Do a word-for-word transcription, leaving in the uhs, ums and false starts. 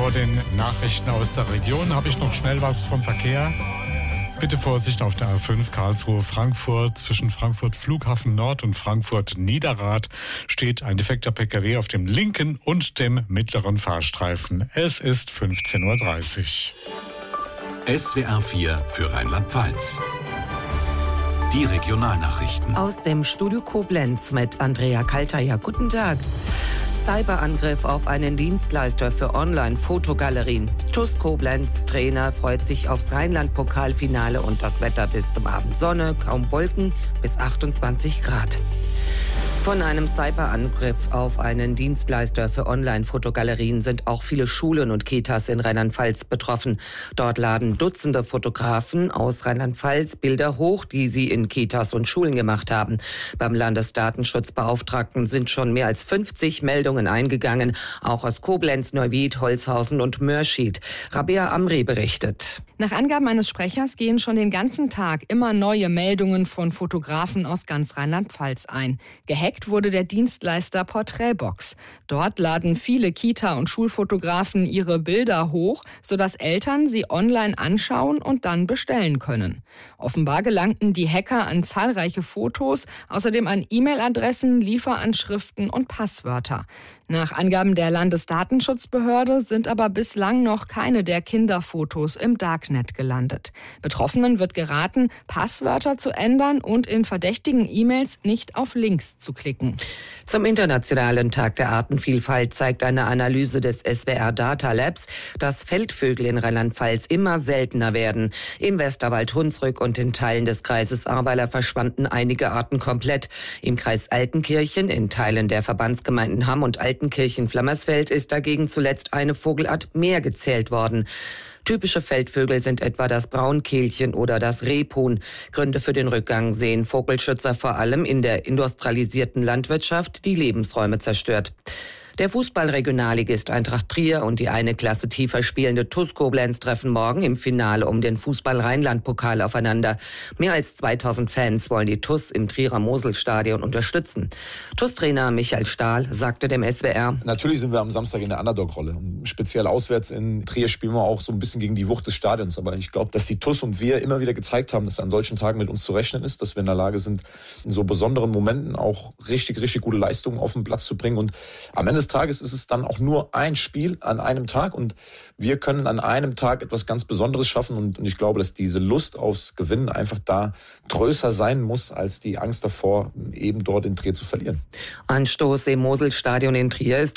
Vor den Nachrichten aus der Region habe ich noch schnell was vom Verkehr. Bitte Vorsicht auf der A fünf Karlsruhe-Frankfurt. Zwischen Frankfurt Flughafen Nord und Frankfurt Niederrad steht ein defekter Pkw auf dem linken und dem mittleren Fahrstreifen. Es ist fünfzehn Uhr dreißig. S W R vier für Rheinland-Pfalz. Die Regionalnachrichten. Aus dem Studio Koblenz mit Andrea Kalter. Guten Tag. Cyberangriff auf einen Dienstleister für Online-Fotogalerien. T U S Koblenz Trainer freut sich aufs Rheinland-Pokalfinale und das Wetter bis zum Abend. Sonne, kaum Wolken, bis achtundzwanzig Grad. Von einem Cyberangriff auf einen Dienstleister für Online-Fotogalerien sind auch viele Schulen und Kitas in Rheinland-Pfalz betroffen. Dort laden Dutzende Fotografen aus Rheinland-Pfalz Bilder hoch, die sie in Kitas und Schulen gemacht haben. Beim Landesdatenschutzbeauftragten sind schon mehr als fünfzig Meldungen eingegangen, auch aus Koblenz, Neuwied, Holzhausen und Mörschied. Rabea Amri berichtet. Nach Angaben eines Sprechers gehen schon den ganzen Tag immer neue Meldungen von Fotografen aus ganz Rheinland-Pfalz ein. Gehackt wurde der Dienstleister Porträtbox. Dort laden viele Kita- und Schulfotografen ihre Bilder hoch, sodass Eltern sie online anschauen und dann bestellen können. Offenbar gelangten die Hacker an zahlreiche Fotos, außerdem an E-Mail-Adressen, Lieferanschriften und Passwörter. Nach Angaben der Landesdatenschutzbehörde sind aber bislang noch keine der Kinderfotos im Darknet gelandet. Betroffenen wird geraten, Passwörter zu ändern und in verdächtigen E-Mails nicht auf Links zu klicken. Zum Internationalen Tag der Artenvielfalt zeigt eine Analyse des S W R Data Labs, dass Feldvögel in Rheinland-Pfalz immer seltener werden. Im Westerwald Hunsrück und in Teilen des Kreises Ahrweiler verschwanden einige Arten komplett. Im Kreis Altenkirchen, in Teilen der Verbandsgemeinden Hamm und Altenkirchen-Flammersfeld ist dagegen zuletzt eine Vogelart mehr gezählt worden. Typische Feldvögel sind etwa das Braunkehlchen oder das Rebhuhn. Gründe für den Rückgang sehen Vogelschützer vor allem in der industrialisierten Landwirtschaft, die Lebensräume zerstört. Der Fußballregionalligist Eintracht Trier und die eine Klasse tiefer spielende T U S Koblenz treffen morgen im Finale um den Fußball-Rheinland-Pokal aufeinander. Mehr als zweitausend Fans wollen die T U S im Trierer Moselstadion unterstützen. T U S-Trainer Michael Stahl sagte dem S W R: Natürlich sind wir am Samstag in der Underdog-Rolle. Speziell auswärts in Trier spielen wir auch so ein bisschen gegen die Wucht des Stadions. Aber ich glaube, dass die T U S und wir immer wieder gezeigt haben, dass an solchen Tagen mit uns zu rechnen ist, dass wir in der Lage sind, in so besonderen Momenten auch richtig, richtig gute Leistungen auf den Platz zu bringen. Und am Ende des Tages ist es dann auch nur ein Spiel an einem Tag und wir können an einem Tag etwas ganz Besonderes schaffen und, und ich glaube, dass diese Lust aufs Gewinnen einfach da größer sein muss als die Angst davor, eben dort in Trier zu verlieren. Anstoß im Moselstadion in Trier ist